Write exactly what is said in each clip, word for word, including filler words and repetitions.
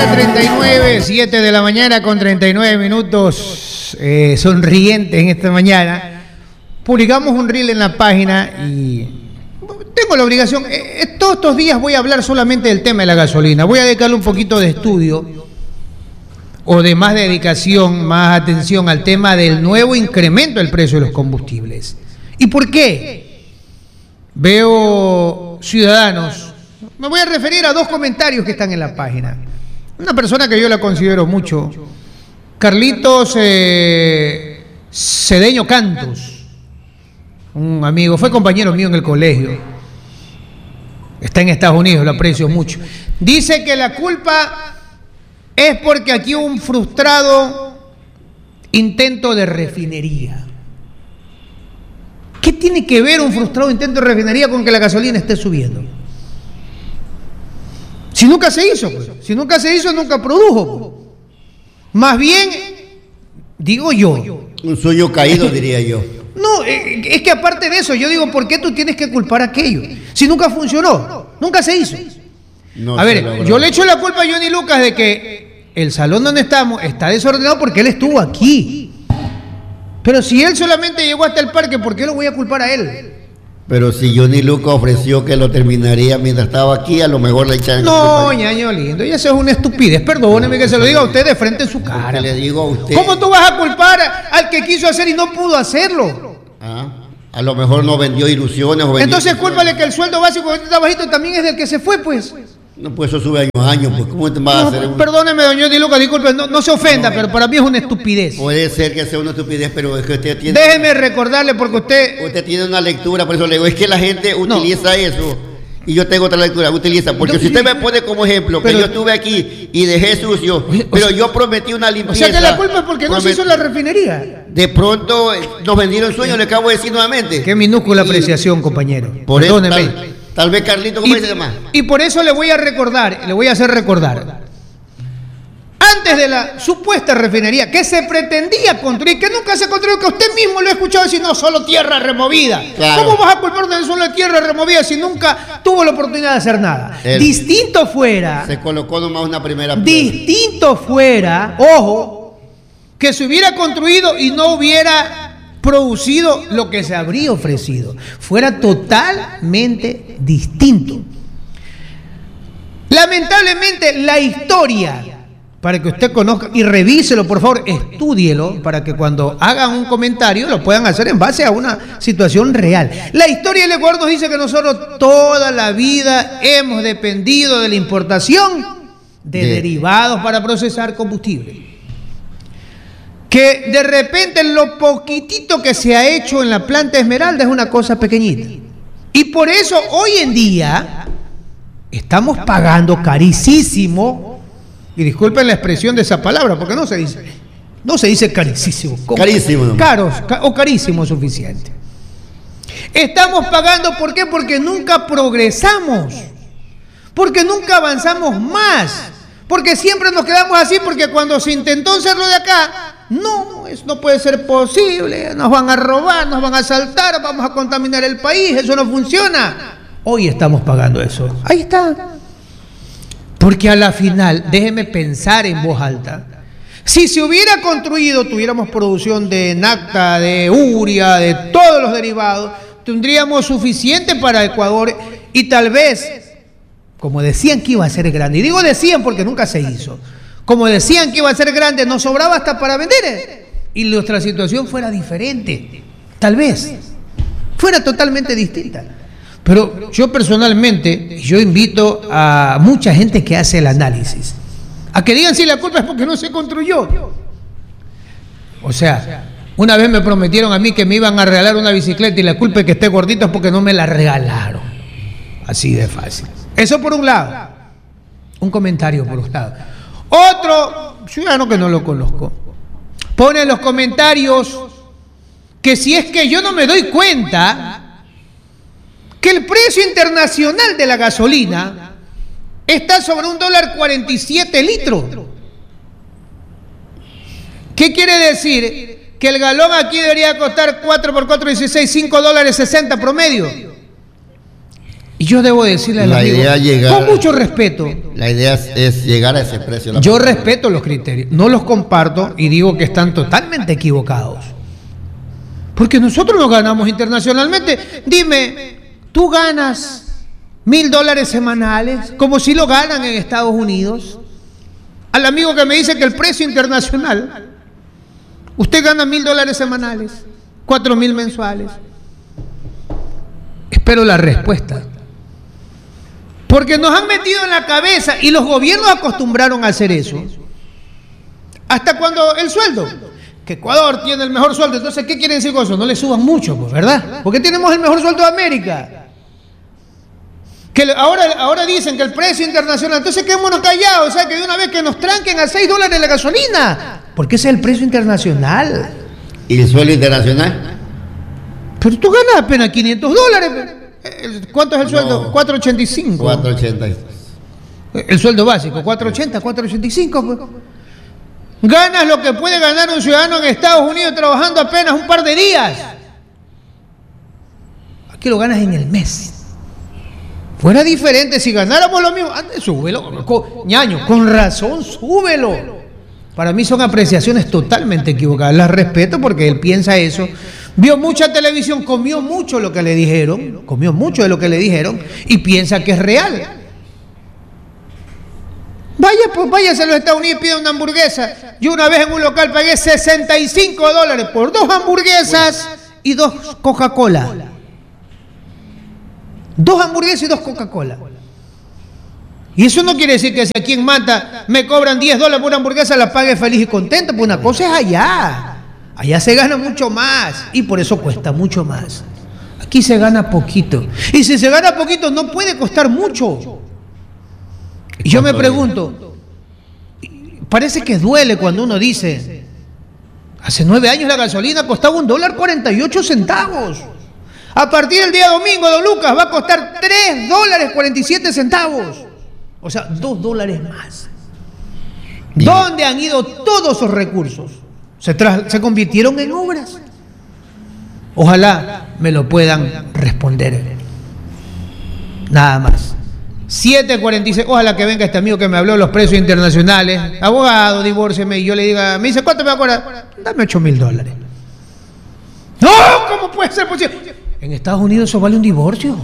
hora treinta y nueve, siete de la mañana con treinta y nueve minutos, eh, sonrientes en esta mañana. Publicamos un reel en la página y tengo la obligación, eh, todos estos días voy a hablar solamente del tema de la gasolina. Voy a dedicarle un poquito de estudio o de más dedicación, más atención al tema del nuevo incremento del precio de los combustibles. ¿Y por qué? Veo ciudadanos. Me voy a referir a dos comentarios que están en la página. Una persona que yo la considero mucho, Carlitos eh, Cedeño Cantos, un amigo, fue compañero mío en el colegio, está en Estados Unidos, lo aprecio mucho. Dice que la culpa es porque aquí hubo un frustrado intento de refinería. ¿Qué tiene que ver un frustrado intento de refinería con que la gasolina esté subiendo? Si nunca se hizo, pues. Si nunca se hizo, nunca produjo. Pues. Más bien, digo yo. Un sueño caído, diría yo. No, es que aparte de eso, yo digo, ¿por qué tú tienes que culpar a aquello? Si nunca funcionó, nunca se hizo. No a ver, logró. Yo le echo la culpa a Johnny Lucas de que el salón donde estamos está desordenado porque él estuvo aquí. Pero si él solamente llegó hasta el parque, ¿por qué lo voy a culpar a él? Pero si Johnny Lucas ofreció que lo terminaría mientras estaba aquí, a lo mejor le echan... No, ñaño lindo, y eso es una estupidez. Perdóneme no, que se lo diga a usted de frente en su cara. Le digo a usted... ¿Cómo tú vas a culpar al que quiso hacer y no pudo hacerlo? Ah, a lo mejor no vendió ilusiones o vendió... Entonces cúlpale que el sueldo básico está bajito también es del que se fue, pues. No, pues eso sube año a año, pues ¿cómo te vas no, a hacer? Un... Perdóneme, don Johnny Lucas, disculpe, no, no se ofenda, no, pero para mí es una estupidez. Puede ser que sea una estupidez, pero es que usted tiene... Déjeme recordarle porque usted... Usted tiene una lectura, por eso le digo, es que la gente utiliza no. eso, y yo tengo otra lectura, utiliza, porque no, si usted me pone como ejemplo, pero, que yo estuve aquí y dejé sucio, pero yo prometí una limpieza... O sea que la culpa es porque no se hizo la refinería. De pronto nos vendieron sueños, le acabo de decir nuevamente. Qué minúscula apreciación, compañero. Por eso, tal, tal vez Carlito, ¿cómo y, se llama? Y por eso le voy a recordar, le voy a hacer recordar. Antes de la supuesta refinería que se pretendía construir, que nunca se construyó, que usted mismo lo ha escuchado decir, no, solo tierra removida. Claro. ¿Cómo vas a culpar de solo tierra removida si nunca tuvo la oportunidad de hacer nada? Él distinto fuera... Se colocó nomás una primera piedra. Distinto fuera, ojo, que se hubiera construido y no hubiera producido lo que se habría ofrecido. Fuera totalmente distinto. Lamentablemente, la historia... Para que usted conozca y revíselo, por favor, estúdielo, para que cuando hagan un comentario lo puedan hacer en base a una situación real. La historia del Ecuador nos dice que nosotros toda la vida hemos dependido de la importación de, de derivados para procesar combustible. Que de repente lo poquitito que se ha hecho en la planta Esmeralda es una cosa pequeñita. Y por eso hoy en día estamos pagando carísimo. Y disculpen la expresión de esa palabra, porque no se dice, no se dice carísimo. Carísimo. No. Caros o carísimo suficiente. Estamos pagando, ¿por qué? Porque nunca progresamos. Porque nunca avanzamos más. Porque siempre nos quedamos así, porque cuando se intentó hacerlo de acá, no, eso no puede ser posible. Nos van a robar, nos van a asaltar, vamos a contaminar el país, eso no funciona. Hoy estamos pagando eso. Ahí está. Porque a la final, déjeme pensar en voz alta, si se hubiera construido, tuviéramos producción de nafta, de urea, de todos los derivados, tendríamos suficiente para Ecuador y tal vez, como decían que iba a ser grande, y digo decían porque nunca se hizo, como decían que iba a ser grande, nos sobraba hasta para vender y nuestra situación fuera diferente, tal vez, fuera totalmente distinta. Pero yo personalmente, yo invito a mucha gente que hace el análisis a que digan si la culpa es porque no se construyó. O sea, una vez me prometieron a mí que me iban a regalar una bicicleta y la culpa es que esté gordito es porque no me la regalaron. Así de fácil. Eso por un lado. Un comentario por un lado. Otro ciudadano que no lo conozco pone en los comentarios que si es que yo no me doy cuenta que el precio internacional de la gasolina está sobre un dólar cuarenta y siete litros. ¿Qué quiere decir? Que el galón aquí debería costar cuatro por cuatro, dieciséis, cinco dólares sesenta promedio. Y yo debo decirle a la idea llegar, con mucho respeto. La idea es, es llegar a ese precio. Yo respeto los criterios, no los comparto y digo que están totalmente equivocados. Porque nosotros no ganamos internacionalmente. Dime, ¿tú ganas mil dólares semanales como si lo ganan en Estados Unidos? Al amigo que me dice que el precio internacional, usted gana mil dólares semanales, cuatro mil mensuales. Espero la respuesta. Porque nos han metido en la cabeza y los gobiernos acostumbraron a hacer eso. Hasta cuando el sueldo, que Ecuador tiene el mejor sueldo, entonces ¿qué quieren decir con eso? No le suban mucho, pues, ¿verdad? Porque tenemos el mejor sueldo de América. Que ahora, ahora dicen que el precio internacional, entonces quedémonos callados, o sea, que de una vez que nos tranquen a seis dólares la gasolina, porque ese es el precio internacional. ¿Y el sueldo internacional? Pero tú ganas apenas quinientos dólares. ¿Cuánto es el sueldo? No, cuatro ochenta y cinco. cuatro ochenta y cinco. El sueldo básico, cuatro ochenta, cuatro ochenta y cinco. Pues. Ganas lo que puede ganar un ciudadano en Estados Unidos trabajando apenas un par de días. Aquí lo ganas en el mes. Fuera diferente si ganáramos lo mismo. Antes, súbelo. Con, ñaño, con razón, súbelo. Para mí son apreciaciones totalmente equivocadas. Las respeto porque él piensa eso. Vio mucha televisión, comió mucho lo que le dijeron, comió mucho de lo que le dijeron y piensa que es real. Vaya, pues váyase a los Estados Unidos y pida una hamburguesa. Yo una vez en un local pagué sesenta y cinco dólares por dos hamburguesas y dos Coca-Cola. Dos hamburguesas y dos Coca-Cola. Y eso no quiere decir que si aquí en Manta me cobran diez dólares por una hamburguesa, la pague feliz y contenta, pues una cosa es allá. Allá se gana mucho más y por eso cuesta mucho más. Aquí se gana poquito. Y si se gana poquito no puede costar mucho. Y yo me pregunto, parece que duele cuando uno dice, hace nueve años la gasolina costaba un dólar cuarenta y ocho centavos. A partir del día domingo, don Lucas, va a costar tres dólares cuarenta y siete centavos. O sea, dos dólares más. ¿Dónde han ido todos esos recursos? Se, se convirtieron en obras. Ojalá me lo puedan responder. Nada más. siete cuarenta y seis. Ojalá que venga este amigo que me habló de los precios internacionales. Abogado, divórcieme. Y yo le diga, me dice, ¿cuánto me va a cobrar? Dame ocho mil dólares. ¡No! ¿Cómo puede ser posible? En Estados Unidos eso vale un divorcio.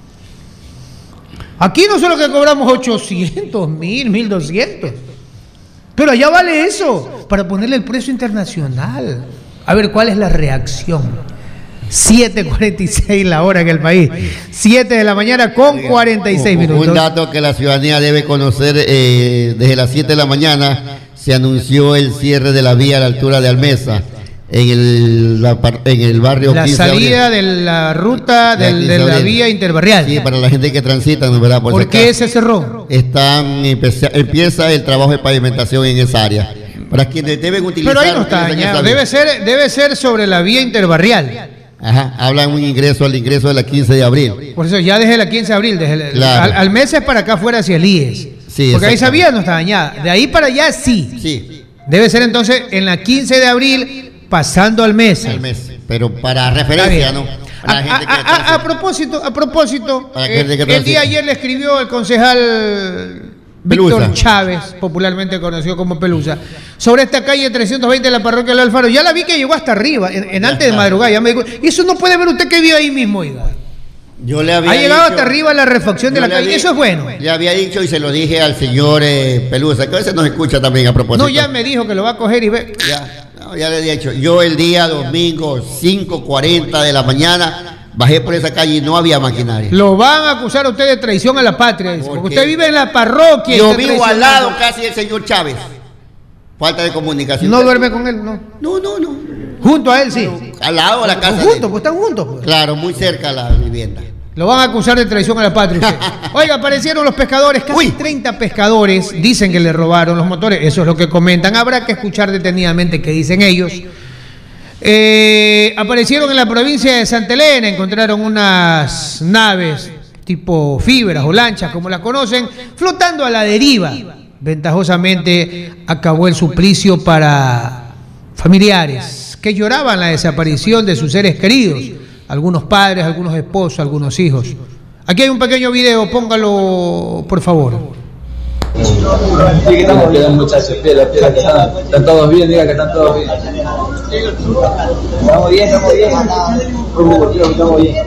Aquí nosotros que cobramos ochocientos, mil, mil doscientos. Pero allá vale eso, para ponerle el precio internacional. A ver, ¿cuál es la reacción? siete cuarenta y seis la hora en el país. siete de la mañana con cuarenta y seis minutos. Un dato que la ciudadanía debe conocer, eh, desde las siete de la mañana se anunció el cierre de la vía a la altura de Almesa. En el, la, en el barrio la salida de la ruta del, de la vía interbarrial. Sí, para la gente que transita, ¿verdad? Por, ¿Por qué se cerró? Están, empieza, empieza el trabajo de pavimentación en esa área. Para quienes deben utilizar. Pero ahí no está dañado. Debe ser, debe ser sobre la vía interbarrial. Ajá, hablan un ingreso al ingreso de la quince de abril. Por eso ya desde la quince de abril, desde el, claro. al, al mes es para acá afuera hacia el I E S. Sí, porque ahí esa vía no está dañada. De ahí para allá sí. Sí. Debe ser entonces en la quince de abril. Pasando al mes. Al mes, pero para referencia, ¿no? Para a, gente que a, a, a propósito, a propósito, eh, el día ayer le escribió el concejal Víctor Chávez, popularmente conocido como Pelusa, sobre esta calle trescientos veinte de la parroquia del Alfaro. Ya la vi que llegó hasta arriba, en, en antes de madrugada. Ya me dijo, y eso no puede ver usted que vive ahí mismo, oiga. Yo le había ha llegado dicho, hasta arriba la refacción de la calle, había, eso es bueno. Le había dicho y se lo dije al señor eh, Pelusa, que a veces nos escucha también a propósito. No, ya me dijo que lo va a coger y ve. Ya. No, ya le he dicho, yo el día domingo cinco cuarenta de la mañana bajé por esa calle y no había maquinaria. Lo van a acusar a usted de traición a la patria, dice, porque usted vive en la parroquia. Yo vivo al lado casi del señor Chávez. Falta de comunicación. ¿No duerme con él? No. No, no, no. Junto a él, sí. Al lado de la casa. Juntos, pues están juntos. Pues. Claro, muy cerca a la vivienda. Lo van a acusar de traición a la patria. Oiga, aparecieron los pescadores, casi Uy. treinta pescadores dicen que le robaron los motores, eso es lo que comentan, habrá que escuchar detenidamente qué dicen ellos. Eh, aparecieron en la provincia de Santa Elena, encontraron unas naves tipo fibras o lanchas, como las conocen, flotando a la deriva. Ventajosamente acabó el suplicio para familiares que lloraban la desaparición de sus seres queridos. Algunos padres, algunos esposos, algunos hijos. Aquí hay un pequeño video, póngalo por favor. Sí, que estamos bien, muchachos, piedra, piedra, que están, están todos bien, diga que están todos bien. Estamos bien, estamos bien. Estamos bien.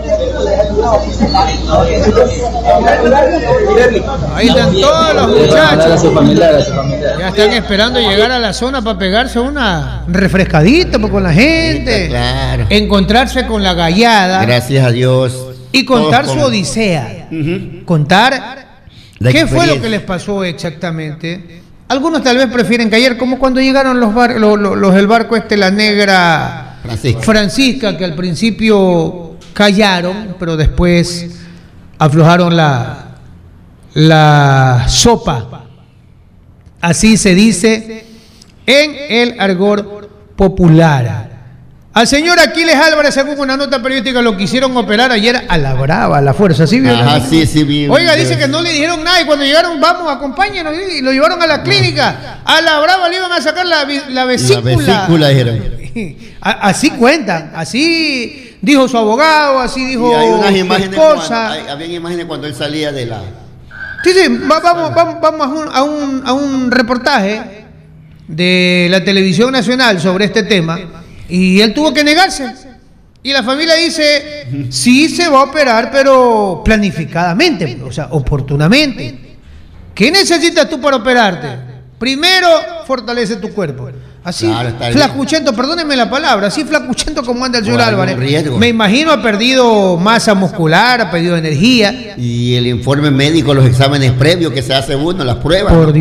Ahí están todos los muchachos. Ya están esperando llegar a la zona para pegarse una refrescadita con la gente. Claro. Encontrarse con la gallada. Gracias a Dios. Y contar su odisea. Uh-huh. Contar qué fue lo que les pasó exactamente. Algunos tal vez prefieren callar, como cuando llegaron los, bar, los, los, los del barco este, la negra Francisca. Francisca, que al principio callaron, pero después aflojaron la, la sopa. Así se dice en el argot popular. Al señor Aquiles Álvarez, según una nota periodística, lo quisieron operar ayer a la brava, a la fuerza. ¿Sí vio? Ajá, sí, sí, vi. Oiga, dice que no le dijeron nada y cuando llegaron, vamos, acompáñenos, y lo llevaron a la clínica. A la brava le iban a sacar la, la vesícula. La vesícula, dijeron. Así cuentan, así dijo su abogado, así dijo y hay unas su imágenes esposa. Cuando, hay, había imágenes cuando él salía de la... Sí, sí, va, vamos, vamos, vamos a, un, a, un, a un reportaje de la televisión nacional sobre este tema. Y él tuvo que negarse. Y la familia dice, sí se va a operar, pero planificadamente, o sea, oportunamente. ¿Qué necesitas tú para operarte? Primero, fortalece tu cuerpo. Así, claro, flacuchento, bien. Perdónenme la palabra, así flacuchento como anda el señor Álvarez. Me imagino ha perdido masa muscular, ha perdido energía. Y el informe médico, los exámenes previos que se hace uno, las pruebas. Por Dios.